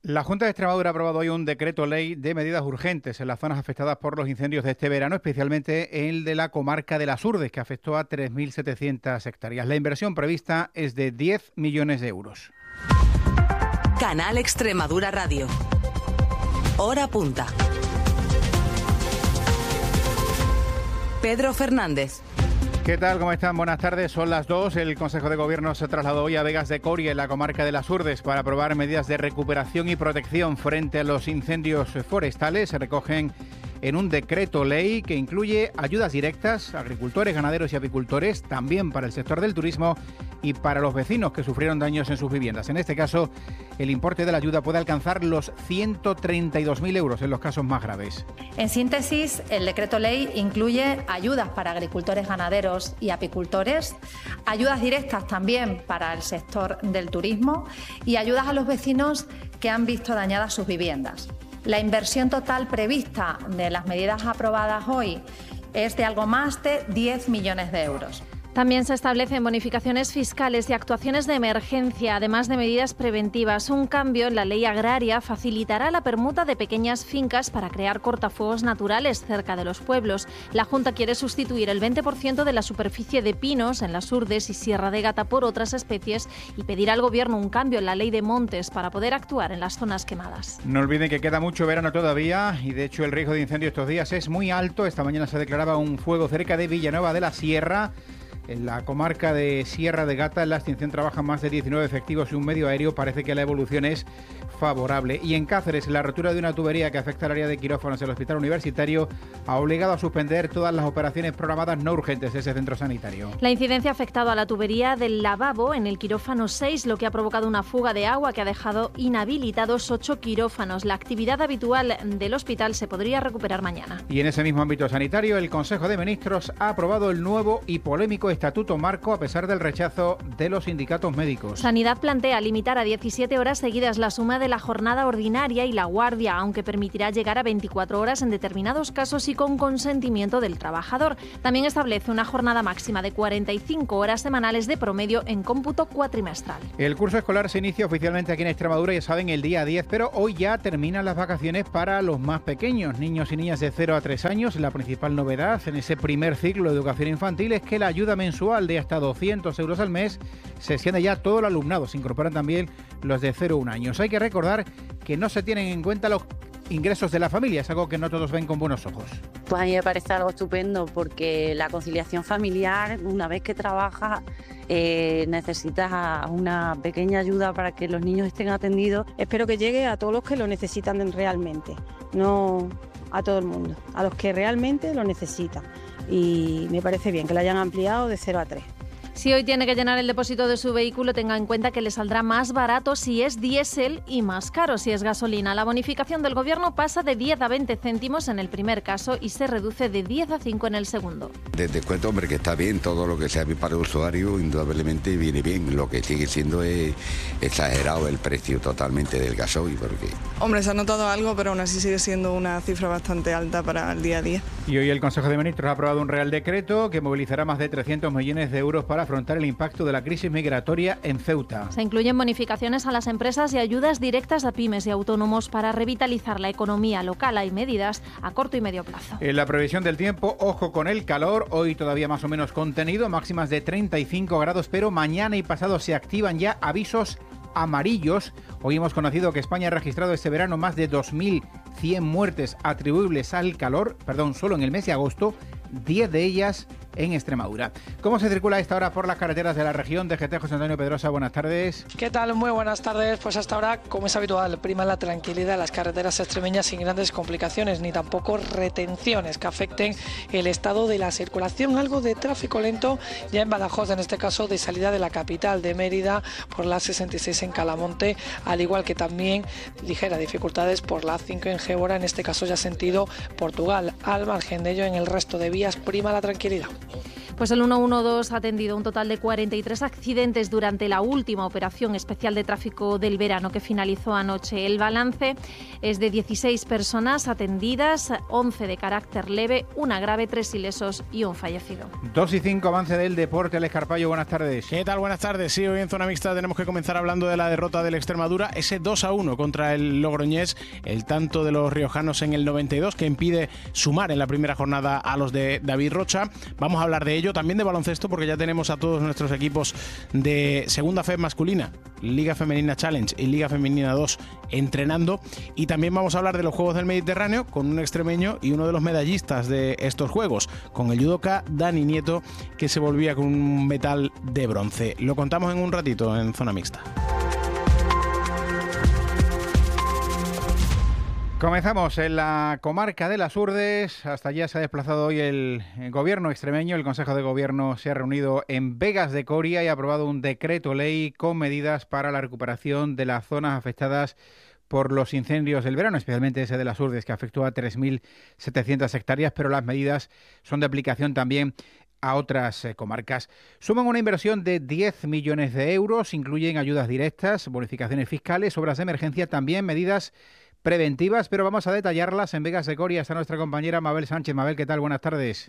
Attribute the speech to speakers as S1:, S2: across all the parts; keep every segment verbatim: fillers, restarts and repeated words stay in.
S1: La Junta de Extremadura ha aprobado hoy un decreto ley de medidas urgentes en las zonas afectadas por los incendios de este verano, especialmente el de la comarca de Las Urdes, que afectó a tres mil setecientas hectáreas. La inversión prevista es de diez millones de euros.
S2: Canal Extremadura Radio. Hora punta. Pedro Fernández.
S1: ¿Qué tal? ¿Cómo están? Buenas tardes. Son las dos. El Consejo de Gobierno se trasladó hoy a Vegas de Coria, en la comarca de Las Urdes, para aprobar medidas de recuperación y protección frente a los incendios forestales. Se recogen en un decreto ley que incluye ayudas directas a agricultores, ganaderos y apicultores, también para el sector del turismo y para los vecinos que sufrieron daños en sus viviendas. En este caso, el importe de la ayuda puede alcanzar los ciento treinta y dos mil euros en los casos más graves.
S3: En síntesis, el decreto ley incluye ayudas para agricultores, ganaderos y apicultores, ayudas directas también para el sector del turismo y ayudas a los vecinos que han visto dañadas sus viviendas. La inversión total prevista de las medidas aprobadas hoy es de algo más de diez millones de euros.
S4: También se establecen bonificaciones fiscales y actuaciones de emergencia, además de medidas preventivas. Un cambio en la ley agraria facilitará la permuta de pequeñas fincas para crear cortafuegos naturales cerca de los pueblos. La Junta quiere sustituir el veinte por ciento de la superficie de pinos en Las Urdes y Sierra de Gata por otras especies y pedir al Gobierno un cambio en la ley de montes para poder actuar en las zonas quemadas.
S1: No olviden que queda mucho verano todavía y de hecho el riesgo de incendio estos días es muy alto. Esta mañana se declaraba un fuego cerca de Villanueva de la Sierra. En la comarca de Sierra de Gata, en la extinción trabajan más de diecinueve efectivos y un medio aéreo. Parece que la evolución es favorable. Y en Cáceres, la rotura de una tubería que afecta al área de quirófanos del Hospital Universitario ha obligado a suspender todas las operaciones programadas no urgentes de ese centro sanitario.
S4: La incidencia ha afectado a la tubería del lavabo en el quirófano seis, lo que ha provocado una fuga de agua que ha dejado inhabilitados ocho quirófanos. La actividad habitual del hospital se podría recuperar mañana.
S1: Y en ese mismo ámbito sanitario, el Consejo de Ministros ha aprobado el nuevo y polémico Estatuto Marco a pesar del rechazo de los sindicatos médicos.
S4: Sanidad plantea limitar a diecisiete horas seguidas la suma de la jornada ordinaria y la guardia, aunque permitirá llegar a veinticuatro horas en determinados casos y con consentimiento del trabajador. También establece una jornada máxima de cuarenta y cinco horas semanales de promedio en cómputo cuatrimestral.
S1: El curso escolar se inicia oficialmente aquí en Extremadura, ya saben, el día diez, pero hoy ya terminan las vacaciones para los más pequeños, niños y niñas de cero a tres años. La principal novedad en ese primer ciclo de educación infantil es que la ayuda mensual de hasta doscientos euros al mes se extiende ya a todo el alumnado. Se incorporan también los de cero a un años. Hay que recordar que no se tienen en cuenta los ingresos de la familia, es algo que no todos ven con buenos ojos.
S5: Pues a mí me parece algo estupendo porque la conciliación familiar, una vez que trabajas, eh, necesitas una pequeña ayuda para que los niños estén atendidos.
S6: Espero que llegue a todos los que lo necesitan realmente, no a todo el mundo, a los que realmente lo necesitan. Y me parece bien que lo hayan ampliado de cero a tres.
S4: Si hoy tiene que llenar el depósito de su vehículo, tenga en cuenta que le saldrá más barato si es diésel y más caro si es gasolina. La bonificación del Gobierno pasa de diez a veinte céntimos en el primer caso y se reduce de diez a cinco en el segundo.
S7: De descuento, hombre, que está bien, todo lo que sea para el usuario indudablemente viene bien. Lo que sigue siendo es exagerado el precio totalmente del gasoil. Porque...
S8: Hombre, se ha notado algo, pero aún así sigue siendo una cifra bastante alta para el día a día.
S1: Y hoy el Consejo de Ministros ha aprobado un Real Decreto que movilizará más de trescientos millones de euros para afrontar el impacto de la crisis migratoria en Ceuta.
S4: Se incluyen bonificaciones a las empresas y ayudas directas a pymes y autónomos para revitalizar la economía local. Hay medidas a corto y medio plazo.
S1: En la previsión del tiempo, ojo con el calor, hoy todavía más o menos contenido, máximas de treinta y cinco grados, pero mañana y pasado se activan ya avisos amarillos. Hoy hemos conocido que España ha registrado este verano más de dos mil cien muertes atribuibles al calor, perdón, solo en el mes de agosto, diez de ellas en Extremadura. ¿Cómo se circula a esta hora por las carreteras de la región? D G T, José Antonio Pedrosa, buenas tardes.
S9: ¿Qué tal? Muy buenas tardes. Pues hasta ahora, como es habitual, prima la tranquilidad en las carreteras extremeñas sin grandes complicaciones, ni tampoco retenciones que afecten el estado de la circulación. Algo de tráfico lento ya en Badajoz, en este caso de salida de la capital de Mérida por la sesenta y seis en Calamonte, al igual que también ligeras dificultades por la A cinco en Gébora, en este caso ya sentido Portugal. Al margen de ello, en el resto de vías prima la tranquilidad.
S4: Pues el ciento doce ha atendido un total de cuarenta y tres accidentes durante la última operación especial de tráfico del verano que finalizó anoche. El balance es de dieciséis personas atendidas, once de carácter leve, una grave, tres ilesos y un fallecido.
S1: dos y cinco, avance del deporte. Alex Carpallo, buenas tardes.
S10: ¿Qué tal? Buenas tardes. Sí, hoy en Zona Mixta tenemos que comenzar hablando de la derrota del Extremadura, ese dos a uno contra el Logroñés, el tanto de los riojanos en el noventa y dos que impide sumar en la primera jornada a los de David Rocha. Vamos a hablar de ello, también de baloncesto, porque ya tenemos a todos nuestros equipos de Segunda F E masculina, Liga Femenina Challenge y Liga Femenina dos entrenando, y también vamos a hablar de los Juegos del Mediterráneo con un extremeño y uno de los medallistas de estos Juegos, con el judoka Dani Nieto, que se volvía con un metal de bronce. Lo contamos en un ratito en Zona Mixta.
S1: Comenzamos en la comarca de las Urdes. Hasta allá se ha desplazado hoy el, el gobierno extremeño. El Consejo de Gobierno se ha reunido en Vegas de Coria y ha aprobado un decreto ley con medidas para la recuperación de las zonas afectadas por los incendios del verano, especialmente ese de las Urdes, que afectó a tres mil setecientas hectáreas, pero las medidas son de aplicación también a otras eh, comarcas. Suman una inversión de diez millones de euros, incluyen ayudas directas, bonificaciones fiscales, obras de emergencia, también medidas preventivas, pero vamos a detallarlas. En Vegas de Coria está nuestra compañera Mabel Sánchez. Mabel, ¿qué tal? Buenas tardes.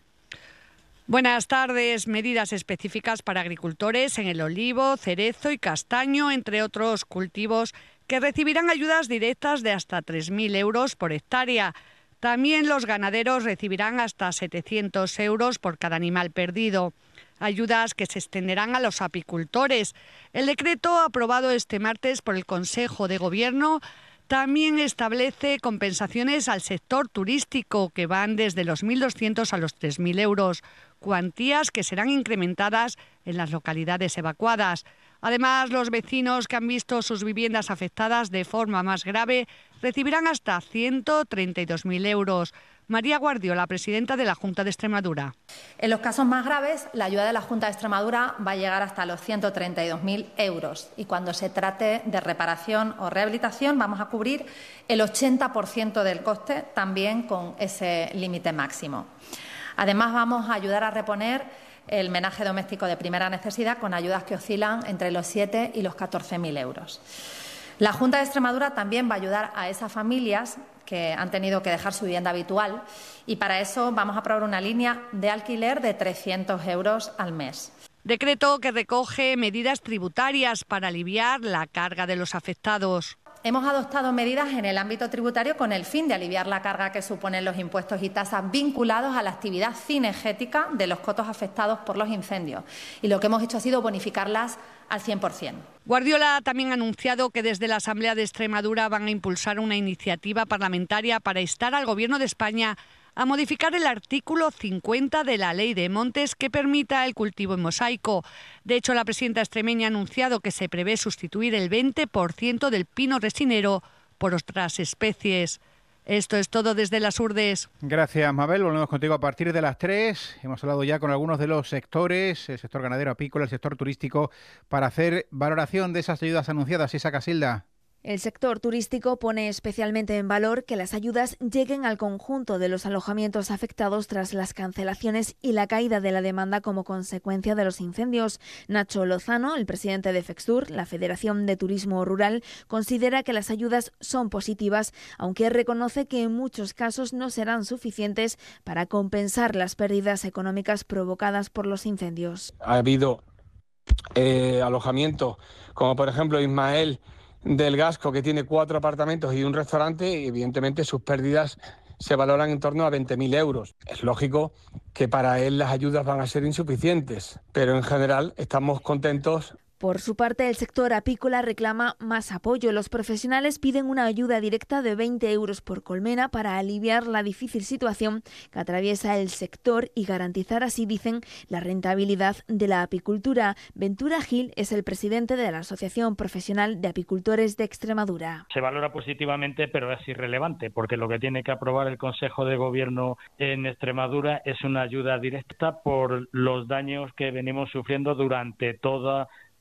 S11: Buenas tardes. Medidas específicas para agricultores en el olivo, cerezo y castaño, entre otros cultivos, que recibirán ayudas directas de hasta tres mil euros por hectárea. También los ganaderos recibirán hasta setecientos euros por cada animal perdido. Ayudas que se extenderán a los apicultores. El decreto aprobado este martes por el Consejo de Gobierno también establece compensaciones al sector turístico, que van desde los mil doscientos a los tres mil euros, cuantías que serán incrementadas en las localidades evacuadas. Además, los vecinos que han visto sus viviendas afectadas de forma más grave recibirán hasta ciento treinta y dos mil euros. María Guardiola, presidenta de la Junta de Extremadura.
S3: En los casos más graves, la ayuda de la Junta de Extremadura va a llegar hasta los ciento treinta y dos mil euros. Y cuando se trate de reparación o rehabilitación, vamos a cubrir el ochenta por ciento del coste, también con ese límite máximo. Además, vamos a ayudar a reponer el menaje doméstico de primera necesidad con ayudas que oscilan entre los siete y los catorce mil euros. La Junta de Extremadura también va a ayudar a esas familias que han tenido que dejar su vivienda habitual, y para eso vamos a aprobar una línea de alquiler de trescientos euros al mes.
S11: Decreto que recoge medidas tributarias para aliviar la carga de los afectados.
S3: Hemos adoptado medidas en el ámbito tributario con el fin de aliviar la carga que suponen los impuestos y tasas vinculados a la actividad cinegética de los cotos afectados por los incendios. Y lo que hemos hecho ha sido bonificarlas al cien por cien.
S11: Guardiola también ha anunciado que desde la Asamblea de Extremadura van a impulsar una iniciativa parlamentaria para instar al Gobierno de España a modificar el artículo cincuenta de la Ley de Montes que permita el cultivo en mosaico. De hecho, la presidenta extremeña ha anunciado que se prevé sustituir el veinte por ciento del pino resinero por otras especies. Esto es todo desde las Urdes.
S1: Gracias, Mabel. Volvemos contigo a partir de las tres. Hemos hablado ya con algunos de los sectores, el sector ganadero apícola, el sector turístico, para hacer valoración de esas ayudas anunciadas. Isa Casilda.
S12: El sector turístico pone especialmente en valor que las ayudas lleguen al conjunto de los alojamientos afectados tras las cancelaciones y la caída de la demanda como consecuencia de los incendios. Nacho Lozano, el presidente de FEXTUR, la Federación de Turismo Rural, considera que las ayudas son positivas, aunque reconoce que en muchos casos no serán suficientes para compensar las pérdidas económicas provocadas por los incendios.
S13: Ha habido eh, alojamientos, como por ejemplo Ismael del Gasco, que tiene cuatro apartamentos y un restaurante, y evidentemente sus pérdidas se valoran en torno a veinte mil euros. Es lógico que para él las ayudas van a ser insuficientes, pero en general estamos contentos.
S12: Por su parte, el sector apícola reclama más apoyo. Los profesionales piden una ayuda directa de veinte euros por colmena para aliviar la difícil situación que atraviesa el sector y garantizar, así dicen, la rentabilidad de la apicultura. Ventura Gil es el presidente de la Asociación Profesional de Apicultores de Extremadura.
S14: Se valora positivamente, pero es irrelevante, porque lo que tiene que aprobar el Consejo de Gobierno en Extremadura es una ayuda directa por los daños que venimos sufriendo durante toda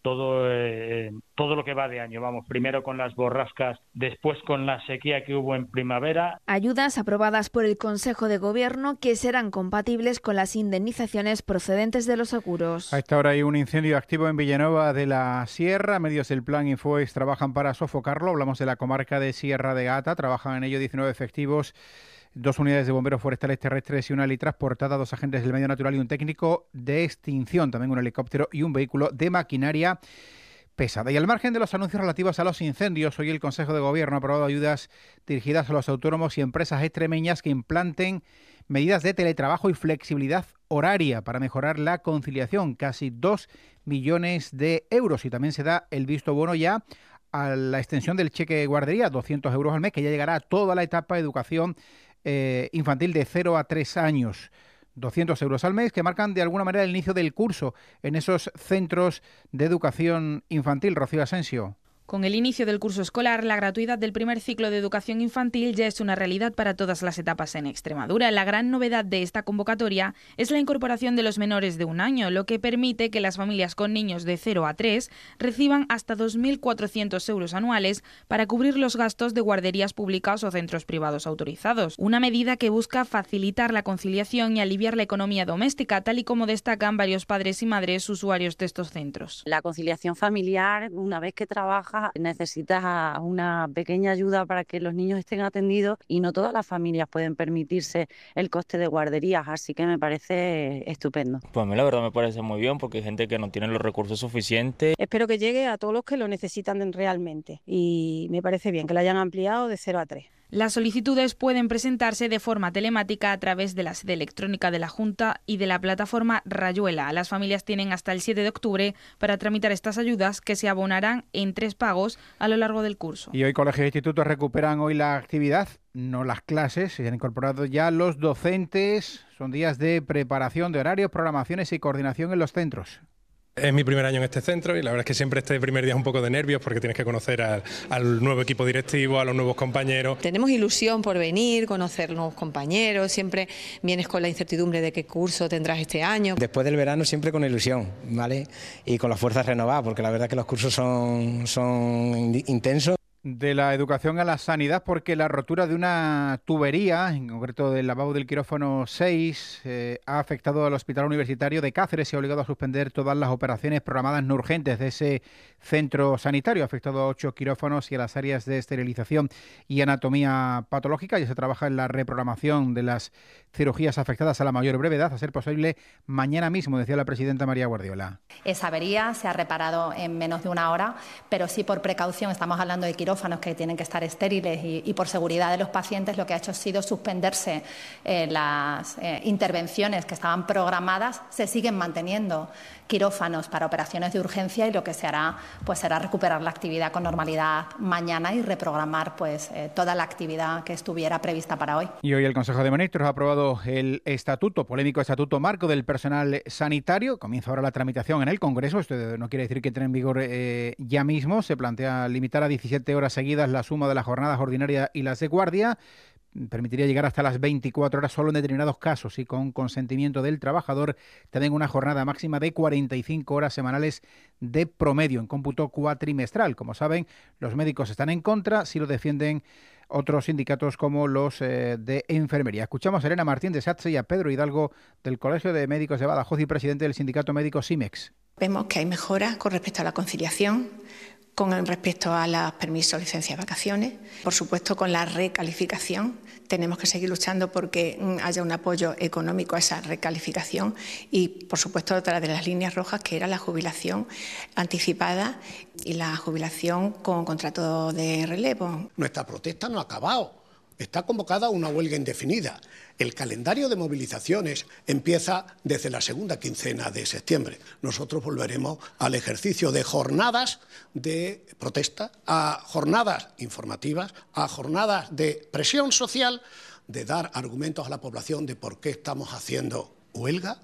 S14: todo eh, todo lo que va de año. Vamos, primero con las borrascas, después con la sequía que hubo en primavera.
S12: Ayudas aprobadas por el Consejo de Gobierno que serán compatibles con las indemnizaciones procedentes de los seguros.
S1: A esta hora hay un incendio activo en Villanueva de la Sierra. Medios del Plan Infoex trabajan para sofocarlo. Hablamos de la comarca de Sierra de Gata. Trabajan en ello diecinueve efectivos, dos unidades de bomberos forestales terrestres y una helitransportada, dos agentes del medio natural y un técnico de extinción, también un helicóptero y un vehículo de maquinaria pesada. Y al margen de los anuncios relativos a los incendios, hoy el Consejo de Gobierno ha aprobado ayudas dirigidas a los autónomos y empresas extremeñas que implanten medidas de teletrabajo y flexibilidad horaria para mejorar la conciliación, casi dos millones de euros. Y también se da el visto bueno ya a la extensión del cheque de guardería, doscientos euros al mes, que ya llegará a toda la etapa de educación eh, infantil de cero a tres años. doscientos euros al mes que marcan de alguna manera el inicio del curso en esos centros de educación infantil. Rocío Asensio.
S15: Con el inicio del curso escolar, la gratuidad del primer ciclo de educación infantil ya es una realidad para todas las etapas en Extremadura. La gran novedad de esta convocatoria es la incorporación de los menores de un año, lo que permite que las familias con niños de cero a tres reciban hasta dos mil cuatrocientos euros anuales para cubrir los gastos de guarderías públicas o centros privados autorizados. Una medida que busca facilitar la conciliación y aliviar la economía doméstica, tal y como destacan varios padres y madres usuarios de estos centros.
S5: La conciliación familiar, una vez que trabaja, necesitas una pequeña ayuda para que los niños estén atendidos y no todas las familias pueden permitirse el coste de guarderías, así que me parece estupendo.
S16: Pues a mí la verdad me parece muy bien porque hay gente que no tiene los recursos suficientes.
S6: Espero que llegue a todos los que lo necesitan realmente y me parece bien que lo hayan ampliado de cero a tres.
S15: Las solicitudes pueden presentarse de forma telemática a través de la sede electrónica de la Junta y de la plataforma Rayuela. Las familias tienen hasta el siete de octubre para tramitar estas ayudas que se abonarán en tres pagos a lo largo del curso.
S1: Y hoy colegios e institutos recuperan hoy la actividad, no las clases. Se han incorporado ya los docentes. Son días de preparación de horarios, programaciones y coordinación en los centros.
S17: Es mi primer año en este centro y la verdad es que siempre este primer día es un poco de nervios porque tienes que conocer al, al nuevo equipo directivo, a los nuevos compañeros.
S18: Tenemos ilusión por venir, conocer nuevos compañeros, siempre vienes con la incertidumbre de qué curso tendrás este año.
S19: Después del verano siempre con ilusión, ¿vale? Y con las fuerzas renovadas porque la verdad es que los cursos son, son intensos.
S1: De la educación a la sanidad, porque la rotura de una tubería, en concreto del lavabo del quirófano seis, eh, ha afectado al Hospital Universitario de Cáceres y ha obligado a suspender todas las operaciones programadas no urgentes de ese centro sanitario. Ha afectado a ocho quirófanos y a las áreas de esterilización y anatomía patológica. Ya se trabaja en la reprogramación de las cirugías afectadas a la mayor brevedad, a ser posible mañana mismo, decía la presidenta María Guardiola.
S3: Esa avería se ha reparado en menos de una hora, pero sí por precaución, estamos hablando de quirófanos que tienen que estar estériles y, y por seguridad de los pacientes, lo que ha hecho ha sido suspenderse eh, las eh, intervenciones que estaban programadas. Se siguen manteniendo quirófanos para operaciones de urgencia y lo que se hará pues será recuperar la actividad con normalidad mañana y reprogramar pues eh, toda la actividad que estuviera prevista para hoy.
S1: Y hoy el Consejo de Ministros ha aprobado el estatuto, polémico estatuto marco del personal sanitario. Comienza ahora la tramitación en el Congreso. Esto no quiere decir que entre en vigor eh, ya mismo. Se plantea limitar a diecisiete horas seguidas la suma de las jornadas ordinarias y las de guardia. Permitiría llegar hasta las veinticuatro horas solo en determinados casos y con consentimiento del trabajador. También una jornada máxima de cuarenta y cinco horas semanales de promedio en cómputo cuatrimestral. Como saben, los médicos están en contra, si lo defienden otros sindicatos como los eh, de enfermería. Escuchamos a Elena Martín de SATSE y a Pedro Hidalgo del Colegio de Médicos de Badajoz y presidente del sindicato médico SIMEX.
S20: Vemos que hay mejoras con respecto a la conciliación, con respecto a los permisos, licencias, vacaciones, por supuesto con la recalificación. Tenemos que seguir luchando porque haya un apoyo económico a esa recalificación y, por supuesto, otra de las líneas rojas que era la jubilación anticipada y la jubilación con contrato de relevo.
S21: Nuestra protesta no ha acabado. Está convocada una huelga indefinida. El calendario de movilizaciones empieza desde la segunda quincena de septiembre. Nosotros volveremos al ejercicio de jornadas de protesta, a jornadas informativas, a jornadas de presión social, de dar argumentos a la población de por qué estamos haciendo huelga.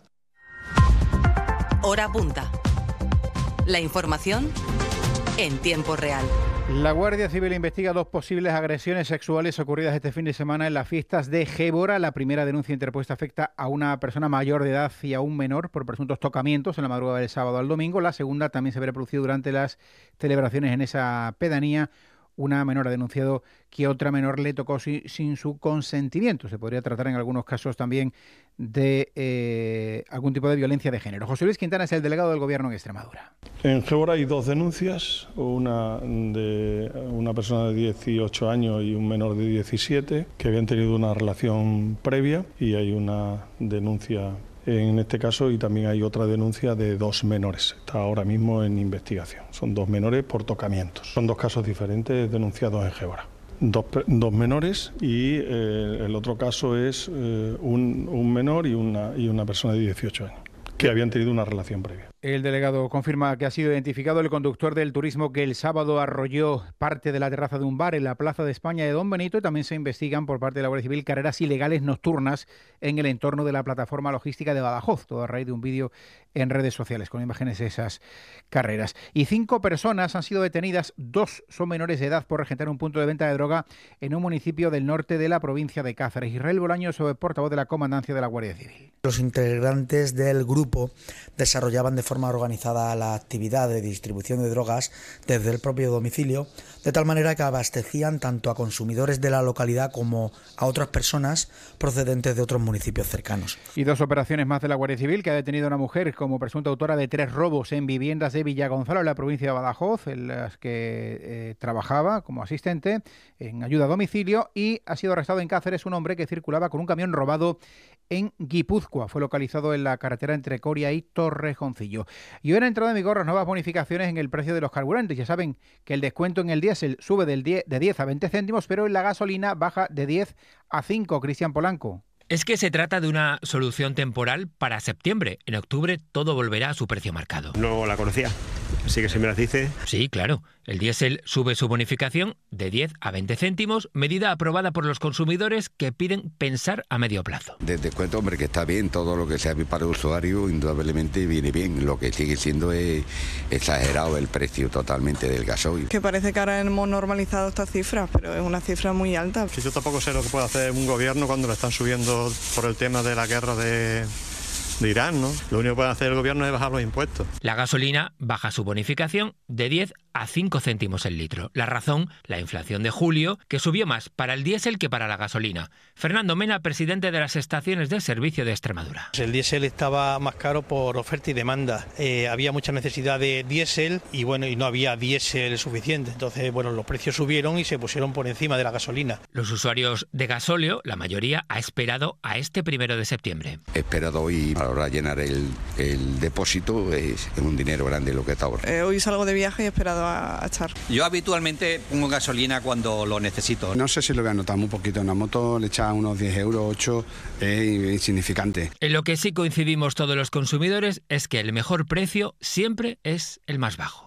S2: Hora punta. La información en tiempo real.
S1: La Guardia Civil investiga dos posibles agresiones sexuales ocurridas este fin de semana en las fiestas de Gébora. La primera denuncia interpuesta afecta a una persona mayor de edad y a un menor por presuntos tocamientos en la madrugada del sábado al domingo. La segunda también se habría producido durante las celebraciones en esa pedanía. Una menor ha denunciado que otra menor le tocó sin, sin su consentimiento. Se podría tratar en algunos casos también de eh, algún tipo de violencia de género. José Luis Quintana es el delegado del Gobierno en Extremadura.
S7: En Gébora hay dos denuncias, una de una persona de dieciocho años y un menor de diecisiete, que habían tenido una relación previa, y hay una denuncia en este caso, y también hay otra denuncia de dos menores. Está ahora mismo en investigación. Son dos menores por tocamientos. Son dos casos diferentes denunciados en Gébora. Dos, dos menores y eh, el otro caso es eh, un, un menor y una, y una persona de dieciocho años, que habían tenido una relación previa.
S1: El delegado confirma que ha sido identificado el conductor del turismo que el sábado arrolló parte de la terraza de un bar en la Plaza de España de Don Benito, y también se investigan por parte de la Guardia Civil carreras ilegales nocturnas en el entorno de la plataforma logística de Badajoz, todo a raíz de un vídeo en redes sociales con imágenes de esas carreras. Y cinco personas han sido detenidas, dos son menores de edad, por regentar un punto de venta de droga en un municipio del norte de la provincia de Cáceres. Israel Bolaños, portavoz de la Comandancia de la Guardia Civil.
S22: Los integrantes del grupo desarrollaban de forma organizada la actividad de distribución de drogas desde el propio domicilio, de tal manera que abastecían tanto a consumidores de la localidad como a otras personas procedentes de otros municipios cercanos.
S1: Y dos operaciones más de la Guardia Civil, que ha detenido a una mujer como presunta autora de tres robos en viviendas de Villagonzalo, en la provincia de Badajoz, en las que eh, trabajaba como asistente en ayuda a domicilio, y ha sido arrestado en Cáceres un hombre que circulaba con un camión robado en Guipúzcoa. Fue localizado en la carretera entre Coria y Torrejoncillo. Y hoy han entrado en vigor las nuevas bonificaciones en el precio de los carburantes. Ya saben que el descuento en el diésel sube del diez, de diez a veinte céntimos, pero en la gasolina baja de diez a cinco. Cristian Polanco.
S23: Es que se trata de una solución temporal para septiembre. En octubre todo volverá a su precio marcado.
S24: No la conocía, así que si me las dice.
S23: Sí, claro. El diésel sube su bonificación de diez a veinte céntimos, medida aprobada por los consumidores que piden pensar a medio plazo.
S25: De descuento, hombre, que está bien, todo lo que sea para el usuario indudablemente viene bien. Lo que sigue siendo es exagerado el precio totalmente del gasoil.
S8: Que parece que ahora hemos normalizado estas cifras, pero es una cifra muy alta.
S24: Que yo tampoco sé lo que puede hacer un gobierno cuando lo están subiendo por el tema de la guerra de... de Irán, ¿no? Lo único que puede hacer el gobierno es bajar los impuestos.
S23: La gasolina baja su bonificación de diez a cinco céntimos el litro. La razón, la inflación de julio, que subió más para el diésel que para la gasolina. Fernando Mena, presidente de las estaciones de servicio de Extremadura.
S26: El diésel estaba más caro por oferta y demanda. Eh, había mucha necesidad de diésel y bueno, y no había diésel suficiente. Entonces, bueno, los precios subieron y se pusieron por encima de la gasolina.
S23: Los usuarios de gasóleo, la mayoría, ha esperado a este primero de septiembre.
S25: He esperado hoy ahora llenar el, el depósito, es, es un dinero grande lo que está ahora.
S8: Eh, hoy salgo de viaje y he esperado a, a echar.
S27: Yo habitualmente pongo gasolina cuando lo necesito.
S28: No sé si lo voy a notar muy poquito. En la moto le echa unos diez euros, ocho, es insignificante.
S23: En lo que sí coincidimos todos los consumidores es que el mejor precio siempre es el más bajo.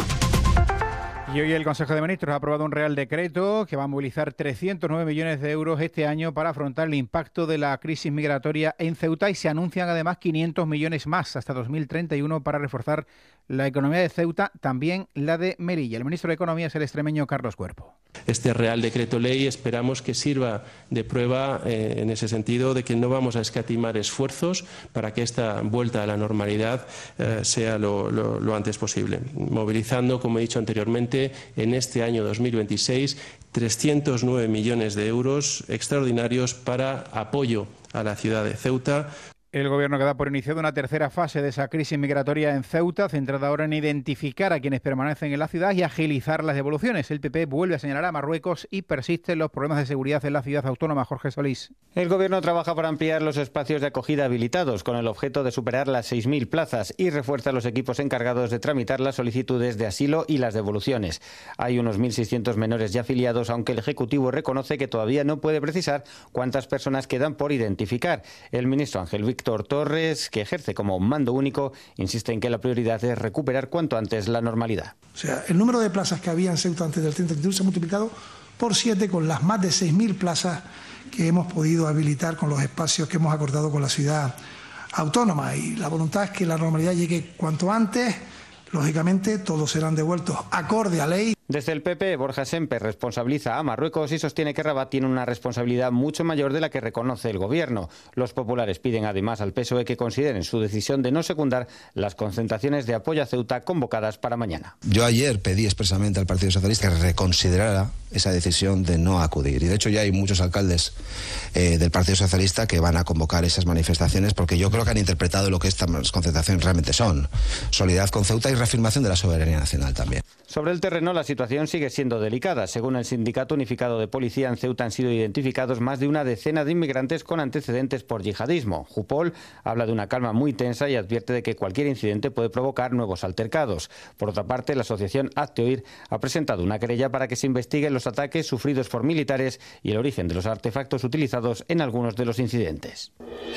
S1: Y hoy el Consejo de Ministros ha aprobado un Real Decreto que va a movilizar trescientos nueve millones de euros este año para afrontar el impacto de la crisis migratoria en Ceuta, y se anuncian además quinientos millones más hasta dos mil treinta y uno para reforzar la economía de Ceuta, también la de Melilla. El ministro de Economía es el extremeño Carlos Cuerpo.
S29: Este Real Decreto Ley esperamos que sirva de prueba eh, en ese sentido de que no vamos a escatimar esfuerzos para que esta vuelta a la normalidad eh, sea lo, lo, lo antes posible, movilizando, como he dicho anteriormente, en este año dos mil veintiséis trescientos nueve millones de euros extraordinarios para apoyo a la ciudad de Ceuta.
S1: El Gobierno que da por iniciada una tercera fase de esa crisis migratoria en Ceuta, centrada ahora en identificar a quienes permanecen en la ciudad y agilizar las devoluciones. El P P vuelve a señalar a Marruecos y persisten los problemas de seguridad en la ciudad autónoma. Jorge Solís.
S30: El Gobierno trabaja para ampliar los espacios de acogida habilitados con el objeto de superar las seis mil plazas y refuerza los equipos encargados de tramitar las solicitudes de asilo y las devoluciones. Hay unos mil seiscientos menores ya afiliados, aunque el Ejecutivo reconoce que todavía no puede precisar cuántas personas quedan por identificar. El ministro Ángel Víctor Víctor Torres, que ejerce como mando único, insiste en que la prioridad es recuperar cuanto antes la normalidad.
S31: O sea, el número de plazas que había en Ceuta antes del treinta y uno se ha multiplicado por siete con las más de seis mil plazas que hemos podido habilitar con los espacios que hemos acordado con la ciudad autónoma. Y la voluntad es que la normalidad llegue cuanto antes. Lógicamente, todos serán devueltos acorde a ley.
S30: Desde el P P, Borja Semper responsabiliza a Marruecos y sostiene que Rabat tiene una responsabilidad mucho mayor de la que reconoce el Gobierno. Los populares piden además al P S O E que consideren su decisión de no secundar las concentraciones de apoyo a Ceuta convocadas para mañana.
S4: Yo ayer pedí expresamente al Partido Socialista que reconsiderara esa decisión de no acudir. Y de hecho ya hay muchos alcaldes eh, del Partido Socialista que van a convocar esas manifestaciones porque yo creo que han interpretado lo que estas concentraciones realmente son. Solidaridad con Ceuta y reafirmación de la soberanía nacional también.
S30: Sobre el terreno, la situación sigue siendo delicada. Según el Sindicato Unificado de Policía, en Ceuta han sido identificados más de una decena de inmigrantes con antecedentes por yihadismo. Jupol habla de una calma muy tensa y advierte de que cualquier incidente puede provocar nuevos altercados. Por otra parte, la asociación Hazte Oír ha presentado una querella para que se investiguen los ataques sufridos por militares y el origen de los artefactos utilizados en algunos de los incidentes.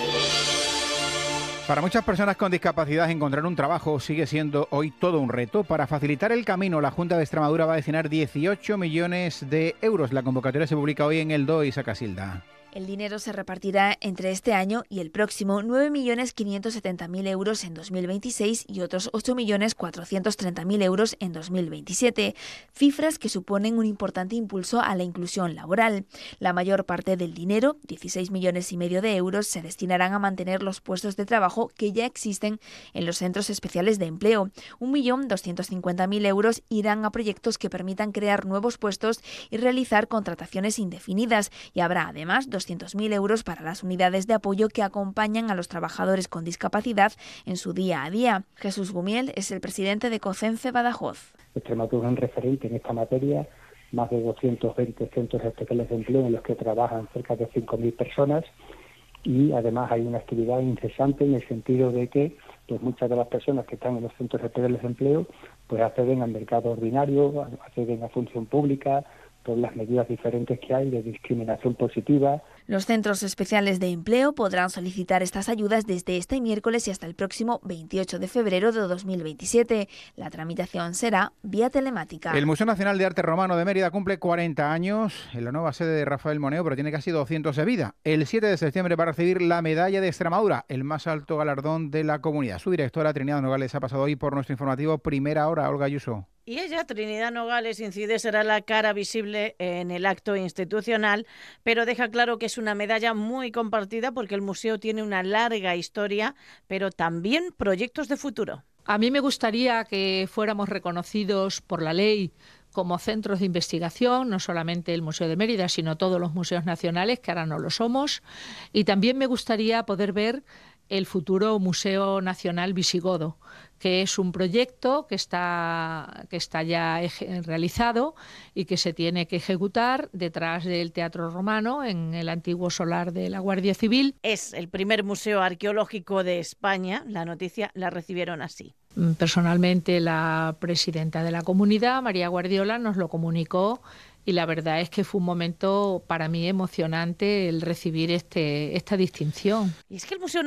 S1: Para muchas personas con discapacidad, encontrar un trabajo sigue siendo hoy todo un reto. Para facilitar el camino, la Junta de Extremadura va a destinar dieciocho millones de euros. La convocatoria se publica hoy en el D O I Sacasilda.
S5: El dinero se repartirá entre este año y el próximo nueve millones quinientos setenta mil euros en dos mil veintiséis y otros ocho millones cuatrocientos treinta mil euros en dos mil veintisiete, cifras que suponen un importante impulso a la inclusión laboral. La mayor parte del dinero, dieciséis millones y medio de euros, se destinarán a mantener los puestos de trabajo que ya existen en los centros especiales de empleo. un millón doscientos cincuenta mil euros irán a proyectos que permitan crear nuevos puestos y realizar contrataciones indefinidas, y habrá además doscientos mil euros para las unidades de apoyo que acompañan a los trabajadores con discapacidad en su día a día. Jesús Gumiel es el presidente de COCENFE Badajoz.
S6: Extremadura es un referente en esta materia, más de doscientos veinte centros especiales de empleo en los que trabajan cerca de cinco mil personas, y además hay una actividad incesante en el sentido de que pues muchas de las personas que están en los centros especiales de empleo pues acceden al mercado ordinario, acceden a función pública, por las medidas diferentes que hay de discriminación positiva.
S5: Los centros especiales de empleo podrán solicitar estas ayudas desde este miércoles y hasta el próximo veintiocho de febrero de dos mil veintisiete. La tramitación será vía telemática.
S1: El Museo Nacional de Arte Romano de Mérida cumple cuarenta años en la nueva sede de Rafael Moneo, pero tiene casi doscientos de vida. El siete de septiembre va a recibir la Medalla de Extremadura, el más alto galardón de la comunidad. Su directora, Trinidad Nogales, ha pasado hoy por nuestro informativo Primera Hora. Olga Ayuso.
S9: Y ella, Trinidad Nogales, incide, será la cara visible en el acto institucional, pero deja claro que es una medalla muy compartida porque el museo tiene una larga historia, pero también proyectos de futuro.
S10: A mí me gustaría que fuéramos reconocidos por la ley como centros de investigación, no solamente el Museo de Mérida, sino todos los museos nacionales, que ahora no lo somos. Y también me gustaría poder ver el futuro Museo Nacional Visigodo, que es un proyecto que está, que está ya realizado y que se tiene que ejecutar detrás del Teatro Romano, en el antiguo solar de la Guardia Civil.
S9: Es el primer museo arqueológico de España. La noticia la recibieron así.
S10: Personalmente, la presidenta de la comunidad, María Guardiola, nos lo comunicó. Y la verdad es que fue un momento para mí emocionante el recibir este, esta distinción.
S9: Y es que el museo